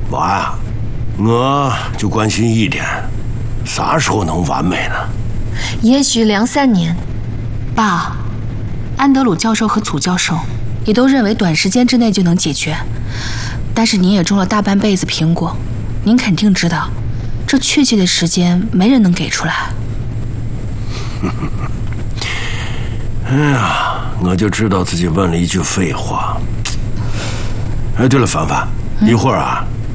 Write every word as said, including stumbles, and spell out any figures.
娃呀，我就关心一点，啥时候能完美呢？ 也许两三年。 爸，安德鲁教授和祖教授也都认为短时间之内就能解决，但是您也种了大半辈子苹果，您肯定知道，这确切的时间没人能给出来。 哎呀，我就知道自己问了一句废话。哎，对了，凡凡，一会儿啊，